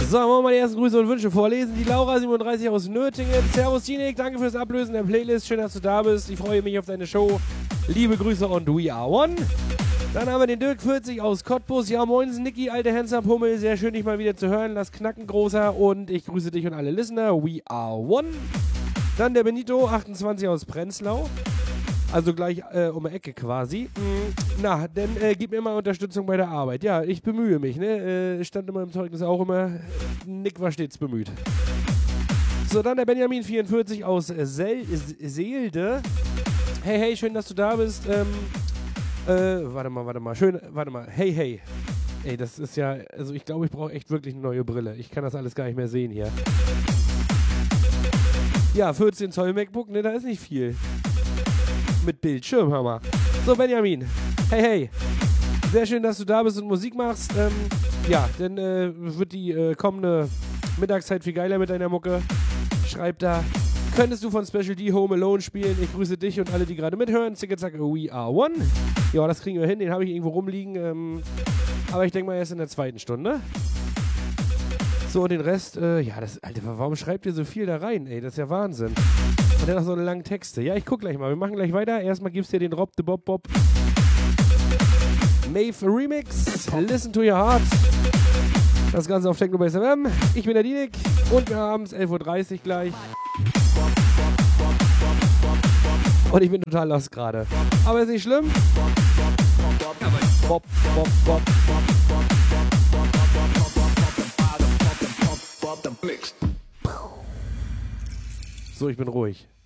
So, wollen wir mal die ersten Grüße und Wünsche vorlesen. Die Laura37 aus Nürtingen. Servus Tinik, danke fürs Ablösen der Playlist. Schön, dass du da bist. Ich freue mich auf deine Show. Liebe Grüße und We Are One. Dann haben wir den Dirk40 aus Cottbus. Ja, moinsen, Niki, alte Handsome Pummel. Sehr schön, dich mal wieder zu hören. Lass knacken, großer. Und ich grüße dich und alle Listener. We Are One. Dann der Benito28 aus Prenzlau. Also gleich um die Ecke quasi. Na, dann gib mir mal Unterstützung bei der Arbeit. Ja, ich bemühe mich, ne? Stand immer im Zeugnis auch immer. Nick war stets bemüht. So, dann der Benjamin44 aus Seelde. Hey, hey, schön, dass du da bist. Warte mal. Warte mal. Hey, hey. Ey, das ist ja, also ich glaube, ich brauche echt wirklich eine neue Brille. Ich kann das alles gar nicht mehr sehen hier. Ja, 14 Zoll MacBook, ne, da ist nicht viel. Mit Bildschirm, hör mal. So, Benjamin. Hey, hey. Sehr schön, dass du da bist und Musik machst. Ja, dann wird die kommende Mittagszeit viel geiler mit deiner Mucke. Schreib da. Könntest du von Special D Home Alone spielen? Ich grüße dich und alle, die gerade mithören. Zicke, zack, We Are One. Ja, das kriegen wir hin. Den habe ich irgendwo rumliegen. Aber ich denke mal erst in der zweiten Stunde. So, und den Rest, ja, das, Alter, warum schreibt ihr so viel da rein, ey? Das ist ja Wahnsinn. Und dann noch so eine lange Texte. Ja, ich guck gleich mal. Wir machen gleich weiter. Erstmal gibst du dir den Rob the Bob Bob Maeve Remix. Listen to your heart. Das Ganze auf Technobase FM. Ich bin der Dienik und wir haben es 11:30 Uhr gleich. Und ich bin total lost gerade. Aber ist nicht schlimm. Bob, Bob, Bob. So, ich bin ruhig.